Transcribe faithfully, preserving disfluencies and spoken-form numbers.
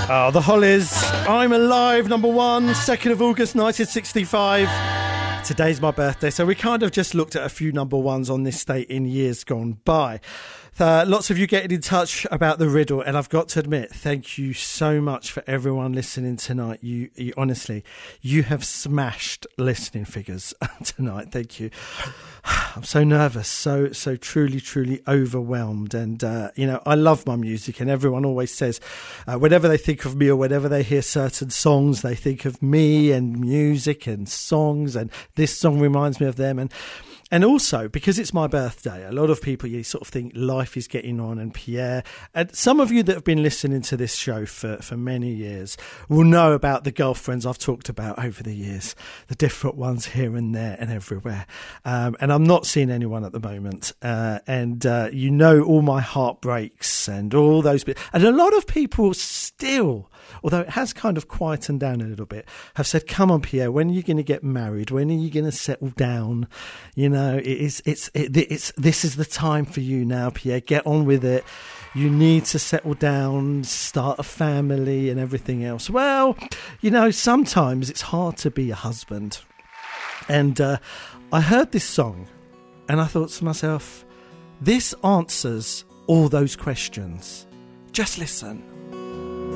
Oh, the Hollies, I'm Alive, number one, second of August nineteen sixty-five. Today's my birthday, so we kind of just looked at a few number ones on this date in years gone by. Uh, lots of you getting in touch about the riddle, and I've got to admit, thank you so much for everyone listening tonight. You, you honestly, you have smashed listening figures tonight. Thank you. I'm so nervous, so so truly, truly overwhelmed. And, uh, you know, I love my music, and everyone always says, uh, whenever they think of me or whenever they hear certain songs, they think of me and music and songs, and this song reminds me of them. And And also, because it's my birthday, a lot of people, you sort of think life is getting on, and Pierre, and some of you that have been listening to this show for, for many years will know about the girlfriends I've talked about over the years, the different ones here and there and everywhere. Um, and I'm not seeing anyone at the moment. Uh, and uh, you know all my heartbreaks and all those bits. And a lot of people still, although it has kind of quietened down a little bit, have said, come on, Pierre, when are you going to get married? When are you going to settle down? You know, it is, it's, it, it's, this is the time for you now, Pierre. Get on with it. You need to settle down, start a family and everything else. Well, you know, sometimes it's hard to be a husband. And uh, I heard this song and I thought to myself, this answers all those questions. Just listen.